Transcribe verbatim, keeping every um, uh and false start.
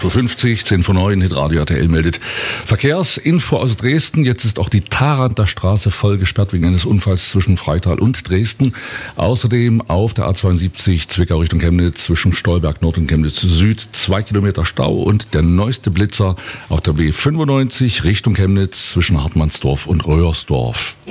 acht Uhr fünfzig, zehn vor neun, Hitradio R T L meldet Verkehrsinfo aus Dresden. Jetzt ist auch die Tharanter Straße voll gesperrt wegen eines Unfalls zwischen Freital und Dresden. Außerdem auf der A zweiundsiebzig Zwickau Richtung Chemnitz zwischen Stolberg Nord und Chemnitz Süd zwei Kilometer Stau und der neueste Blitzer auf der B fünfundneunzig Richtung Chemnitz zwischen Hartmannsdorf und Röhrsdorf.